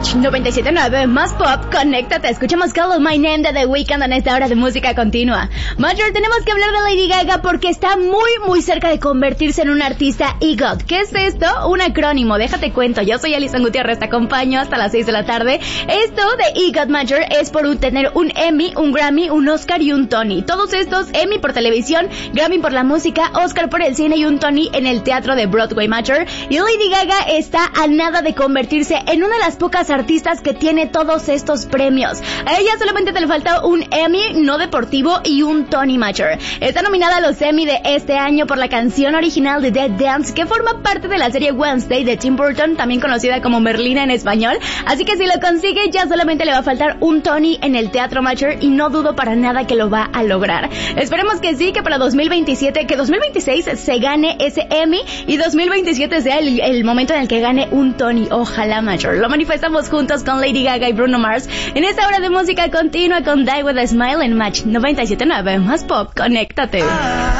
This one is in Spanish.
Match 97.9 más pop, conéctate, escuchamos Call My Name de The Weeknd en esta hora de música continua. Major, tenemos que hablar de Lady Gaga porque está muy cerca de convertirse en un artista EGOT. ¿Qué es esto? Un acrónimo, déjate cuento. Yo soy Alison Gutiérrez, te acompaño hasta las 6 de la tarde. Esto de EGOT, Major, es por tener un Emmy, un Grammy, un Oscar y un Tony. Todos estos, Emmy por televisión, Grammy por la música, Oscar por el cine y un Tony en el teatro de Broadway, Major. Y Lady Gaga está a nada de convertirse en una de las pocas artistas que tiene todos estos premios. A ella solamente le falta un Emmy no deportivo y un Tony, Major. Está nominada a los Emmy de este año por la canción original de Dead Dance, que forma parte de la serie Wednesday de Tim Burton, también conocida como Merlina en español. Así que si lo consigue, ya solamente le va a faltar un Tony en el teatro, Major, y no dudo para nada que lo va a lograr. Esperemos que sí, que para 2027, que 2026 se gane ese Emmy y 2027 sea el momento en el que gane un Tony. Ojalá, Major. Lo manifestamos juntos con Lady Gaga y Bruno Mars en esta hora de música continua con Die With A Smile en Match 97.9 más pop. Conéctate.